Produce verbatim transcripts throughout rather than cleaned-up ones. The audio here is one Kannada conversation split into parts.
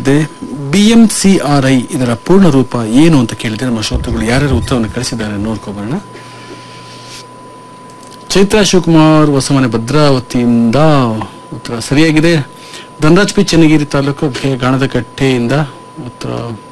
ಕೇಳಿದ್ದೆ B M C R I ಇದರ ಪೂರ್ಣ ರೂಪ ಏನು ಅಂತ ಕೇಳಿದೆ. ನಮ್ಮ ಶ್ರೋತೃಗಳು ಯಾರ್ಯಾರು ಉತ್ತರವನ್ನು ಕಳಿಸಿದ್ದಾರೆ ನೋಡ್ಕೋಬೋಣ. ಚೈತ್ರ ಶಿವಕುಮಾರ್ ಹೊಸಮನೆ ಭದ್ರಾವತಿಯಿಂದ ಉತ್ತರ ಸರಿಯಾಗಿದೆ. ಧನರಾಜ್ ಪಿ ಚನ್ನಗಿರಿ ತಾಲೂಕು ಗಾಣದಕಟ್ಟೆಯಿಂದ ಉತ್ತರ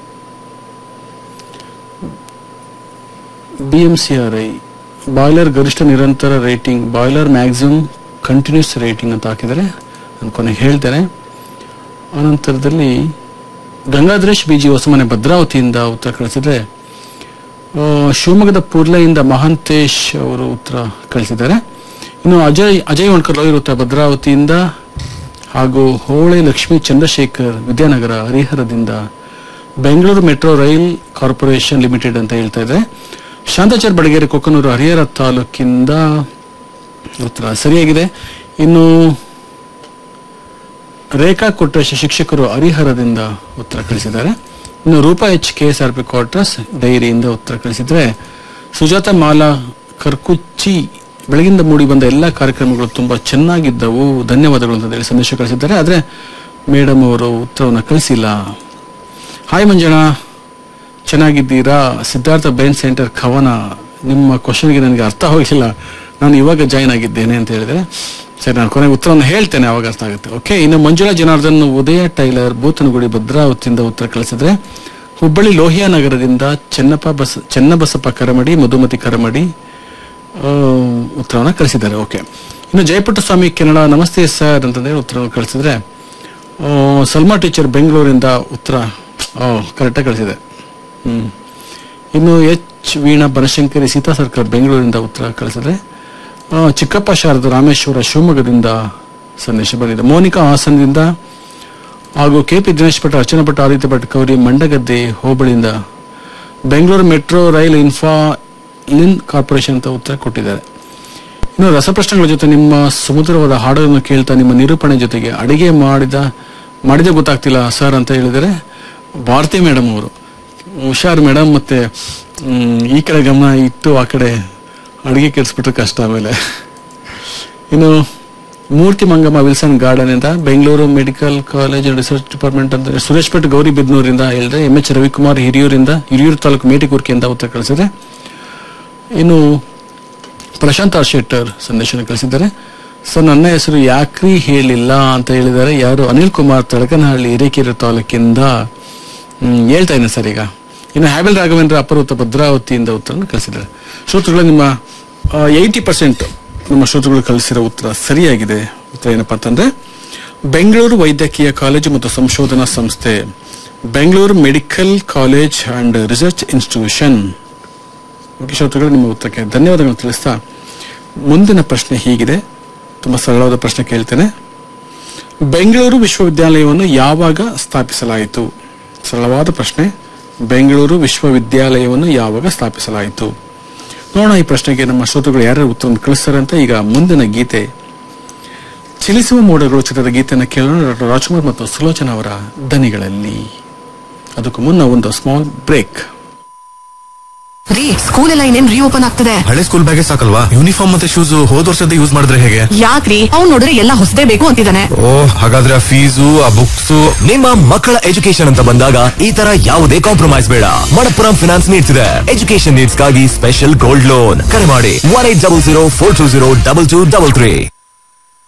B M C R I boiler ಗರಿಷ್ಠ ನಿರಂತರ rating, boiler maximum continuous rating ಅಂತ ಹಾಕಿದರೆ ನಾನು ಕೊನೆಗೆ ಹೇಳ್ತೇನೆ. ಅನಂತರದಲ್ಲಿ ಗಂಗಾಧರೇಶ್ ಬಿಜಿ ಹೊಸಮನೆ ಭದ್ರಾವತಿಯಿಂದ ಉತ್ತರ ಕಳಿಸಿದ್ರೆ, ಶಿವಮೊಗ್ಗದ ಪುರ್ಲೆಯಿಂದ ಮಹಾಂತೇಶ್ ಅವರು ಉತ್ತರ ಕಳಿಸಿದ್ದಾರೆ. ಇನ್ನು ಅಜಯ್ ಅಜಯ್ ವಣ್ಕರ್ ಉತ್ತರ ಭದ್ರಾವತಿಯಿಂದ, ಹಾಗೂ ಹೋಳೆ Lakshmi Chandrashekhar Vidyanagar ಹರಿಹರದಿಂದ Bengaluru metro rail corporation limited ಅಂತ ಹೇಳ್ತಾ ಇದ್ದಾರೆ. ಶಾಂತಾಚಾರ್ ಬಡಗೇರಿ ಕೊಕ್ಕನೂರು ಹರಿಹರ ತಾಲೂಕಿಂದ ಉತ್ತರ ಸರಿಯಾಗಿದೆ. ಇನ್ನು ರೇಖಾ ಕೊಟ್ರೇಶ್ ಶಿಕ್ಷಕರು ಹರಿಹರದಿಂದ ಉತ್ತರ ಕಳಿಸಿದ್ದಾರೆ. ಇನ್ನು Roopa H K S R P quarters ಡೈರಿಯಿಂದ ಉತ್ತರ ಕಳಿಸಿದ್ರೆ, ಸುಜಾತ ಮಾಲಾ ಕರ್ಕುಚ್ಚಿ ಬೆಳಗಿಂದ ಮೂಡಿ ಬಂದ ಎಲ್ಲ ಕಾರ್ಯಕ್ರಮಗಳು ತುಂಬಾ ಚೆನ್ನಾಗಿದ್ದವು, ಧನ್ಯವಾದಗಳು ಅಂತ ಹೇಳಿ ಸಂದೇಶ ಕಳಿಸಿದ್ದಾರೆ. ಆದ್ರೆ ಮೇಡಮ್ ಅವರು ಉತ್ತರವನ್ನು ಕಳಿಸಿಲ್ಲ. ಹಾಯ್ ಮಂಜಣ್ಣ, ಚೆನ್ನಾಗಿದ್ದೀರಾ? ಸಿದ್ಧಾರ್ಥ ಬ್ರೈನ್ ಸೆಂಟರ್ ಖವನ, ನಿಮ್ಮ ಕ್ವಶನ್ಗೆ ನನಗೆ ಅರ್ಥ ಹೋಗಿಲ್ಲ, ನಾನು ಇವಾಗ ಜಾಯ್ನ್ ಆಗಿದ್ದೇನೆ ಅಂತ ಹೇಳಿದ್ರೆ, ಸರಿ ನಾನು ಕೊನೆಗೆ ಉತ್ತರವನ್ನು ಹೇಳ್ತೇನೆ, ಅವಾಗ ಅರ್ಥ ಆಗುತ್ತೆ. ಓಕೆ. ಇನ್ನು ಮಂಜುಳಾ ಜನಾರ್ದನ್ ಉದಯ ಟೈಲರ್ ಬೂತನಗುಡಿ ಭದ್ರಾವತಿಯಿಂದ ಉತ್ತರ ಕಳಿಸಿದ್ರೆ, ಹುಬ್ಬಳ್ಳಿ ಲೋಹಿಯಾ ನಗರದಿಂದ ಚೆನ್ನಪ್ಪ ಬಸ ಚೆನ್ನಬಸಪ್ಪ ಕರಮಡಿ ಮಧುಮತಿ ಕರಮಡಿ ಉತ್ತರವನ್ನು ಕಳಿಸಿದ್ದಾರೆ. ಓಕೆ. ಇನ್ನು ಜಯಪುಟ್ಟಸ್ವಾಮಿ ಕೆನಡಾ ನಮಸ್ತೆ ಸರ್ ಅಂತಂದ್ರೆ ಉತ್ತರವನ್ನು ಕಳಿಸಿದ್ರೆ, ಸಲ್ಮಾ ಟೀಚರ್ ಬೆಂಗಳೂರಿಂದ ಉತ್ತರ ಕರೆಕ್ಟಾಗಿ ಕಳಿಸಿದೆ. ಹ್ಮ್ ಇನ್ನು ಎಚ್ ವೀಣಾ ಬನಶಂಕರಿ ಸೀತಾ ಸರ್ಕಲ್ ಬೆಂಗಳೂರಿಂದ ಉತ್ತರ ಕಳಿಸಿದ್ರೆ, ಚಿಕ್ಕಪ್ಪ ಶಾರದ ರಾಮೇಶ್ವರ ಶಿವಮೊಗ್ಗದಿಂದ ಸಂದೇಶ ಬಂದಿದೆ. ಮೋನಿಕಾ ಹಾಸನದಿಂದ, ಹಾಗೂ KP Dinesh Bhat, Archana Bhat, Aditya Bhat ಕೌರಿ Mandagadde ಹೋಬಳಿಯಿಂದ Bengaluru metro rail info Lin corporation ಅಂತ ಉತ್ತರ ಕೊಟ್ಟಿದ್ದಾರೆ. ಇನ್ನು ರಸಪ್ರಶ್ನೆಗಳ ಜೊತೆ ನಿಮ್ಮ ಸುಮಧುರವಾದ ಹಾಡನ್ನು ಕೇಳ್ತಾ ನಿಮ್ಮ ನಿರೂಪಣೆ ಜೊತೆಗೆ ಅಡಿಗೆ ಮಾಡಿದ ಮಾಡಿದ ಗೊತ್ತಾಗ್ತಿಲ್ಲ ಸರ್ ಅಂತ ಹೇಳಿದರೆ ಭಾರತಿ ಮೇಡಮ್ ಅವರು. ಹುಷಾರ್ ಮೇಡಮ್, ಮತ್ತೆ ಈ ಕಡೆ ಗಮನ ಇಟ್ಟು ಆ ಕಡೆ ಅಡುಗೆ ಕೆಡಿಸ್ಬಿಟ್ರೆ ಕಷ್ಟ. ಆಮೇಲೆ ಇನ್ನು ಮೂರ್ತಿ ಮಂಗಮ್ಮ ವಿಲ್ಸನ್ ಗಾರ್ಡನ್ ಇಂದ, Bengaluru medical college research department ಅಂತ ಸುರೇಶ್ ಭಟ್ ಗೌರಿಬಿದ್ನೂರಿಂದ ಹೇಳಿದ್ರೆ, ಎಂ ಎಚ್ ರವಿಕುಮಾರ್ ಹಿರಿಯೂರಿಂದ ಹಿರಿಯೂರು ತಾಲೂಕು ಮೇಟಿಕೂರ್ಕೆಯಿಂದ ಉತ್ತರ ಕಳಿಸಿದೆ. ಇನ್ನು ಪ್ರಶಾಂತ್ ಆರ್ ಶೆಟ್ಟರ್ ಸಂದೇಶ ಕಳಿಸಿದ್ದಾರೆ. ಸರ್ ನನ್ನ ಹೆಸರು ಯಾಕ್ರಿ ಹೇಳಿಲ್ಲ ಅಂತ ಹೇಳಿದ್ದಾರೆ. ಯಾರು? ಅನಿಲ್ ಕುಮಾರ್ ತಡಕನಹಳ್ಳಿ ಹಿರೇಕೆರೆ ತಾಲೂಕಿಂದ ಹೇಳ್ತಾ ಇದ್ದೀನಿ ಸರ್ ಈಗ. ಇನ್ನು ಹ್ಯಾಬೆಲ್ ರಾಘವೇಂದ್ರ ಅಪರೂತ ಭದ್ರಾವತಿಯಿಂದ ಉತ್ತರವನ್ನು ಕಳಿಸಿದ್ದಾರೆ. ಶ್ರೋತೃಗಳು, ನಿಮ್ಮ ಏಯ್ಟಿ ಪರ್ಸೆಂಟ್ ನಮ್ಮ ಶ್ರೋತೃಗಳು ಕಳಿಸಿರೋ ಉತ್ತರ ಸರಿಯಾಗಿದೆ. ಉತ್ತರ ಏನಪ್ಪಾ ಅಂತಂದ್ರೆ, ಬೆಂಗಳೂರು ವೈದ್ಯಕೀಯ ಕಾಲೇಜು ಮತ್ತು ಸಂಶೋಧನಾ ಸಂಸ್ಥೆ, Bengaluru medical college and research institution. ಶ್ರೋತೃಗಳು, ನಿಮ್ಮ ಉತ್ತರಕ್ಕೆ ಧನ್ಯವಾದಗಳನ್ನು ತಿಳಿಸ್ತಾ ಮುಂದಿನ ಪ್ರಶ್ನೆ ಹೀಗಿದೆ. ತುಂಬಾ ಸರಳವಾದ ಪ್ರಶ್ನೆ ಕೇಳ್ತೇನೆ. ಬೆಂಗಳೂರು ವಿಶ್ವವಿದ್ಯಾಲಯವನ್ನು ಯಾವಾಗ ಸ್ಥಾಪಿಸಲಾಯಿತು? ಸರಳವಾದ ಪ್ರಶ್ನೆ. ಬೆಂಗಳೂರು ವಿಶ್ವವಿದ್ಯಾಲಯವನ್ನು ಯಾವಾಗ ಸ್ಥಾಪಿಸಲಾಯಿತು? ನೋಡೋಣ ಈ ಪ್ರಶ್ನೆಗೆ ನಮ್ಮ ಶ್ರೋತೃಗಳು ಯಾರ್ಯಾರು ಉತ್ತರವನ್ನು ಕಳಿಸ್ತಾರೆ ಅಂತ. ಈಗ ಮುಂದಿನ ಗೀತೆ ಚಲಿಸುವ ಮೋಡಗಳು ಚಿತ್ರದ ಗೀತೆಯನ್ನು ಕೇಳೋಣ, ಡಾಕ್ಟರ್ ರಾಜ್ಕುಮಾರ್ ಮತ್ತು ಸುಲೋಚನಾ ಅವರ ದನಿಗಳಲ್ಲಿ. ಅದಕ್ಕೂ ಮುನ್ನ ಒಂದು ಸ್ಮಾಲ್ ಬ್ರೇಕ್. ರೀ, ಸ್ಕೂಲ್ ಎಲ್ಲ ಇನ್ನೇನ್ ರೀಓಪನ್ ಆಗ್ತದೆ. ಹಳೆ ಸ್ಕೂಲ್ ಬ್ಯಾಗೇ ಸಾಕಲ್ವಾ? ಯೂನಿಫಾರ್ಮ್ ಮತ್ತೆ ಶೂಸ್ ಹೋದ ವರ್ಷದ ಯೂಸ್ ಮಾಡಿದ್ರೆ ಹೇಗೆ? ಯಾಕ್ರಿ, ಅವ್ನು ನೋಡಿದ್ರೆ ಎಲ್ಲ ಹೊಸದೇ ಬೇಕು ಅಂತಿದ್ದಾನೆ. ಓ, ಹಾಗಾದ್ರೆ ಆ ಫೀಸು, ಆ ಬುಕ್ಸ್. ನಿಮ್ಮ ಮಕ್ಕಳ ಎಜುಕೇಶನ್ ಅಂತ ಬಂದಾಗ ಈ ತರ ಯಾವುದೇ ಕಾಂಪ್ರಮೈಸ್ ಬೇಡ. ಮಣಪ್ಪುರಂ ಫಿನಾನ್ಸ್ ನೀಡ್ತಿದೆ ಎಜುಕೇಶನ್ ನೀಡ್ಸ್ ಗಾಗಿ ಸ್ಪೆಷಲ್ ಗೋಲ್ಡ್ ಲೋನ್. ಕರೆ ಮಾಡಿ one eight double zero four two zero double two double three.